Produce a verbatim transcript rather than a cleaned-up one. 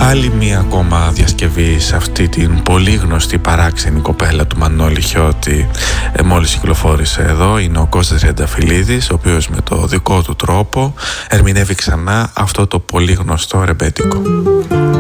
Άλλη μία ακόμα διασκευή σε αυτή την πολύ γνωστή παράξενη κοπέλα του Μανώλη Χιώτη, ε, μόλις κυκλοφόρησε εδώ. Είναι ο Κώστας Τριανταφυλλίδης, ο οποίος με το δικό του τρόπο ερμηνεύει ξανά αυτό το πολύ γνωστό ρεμπέτικο.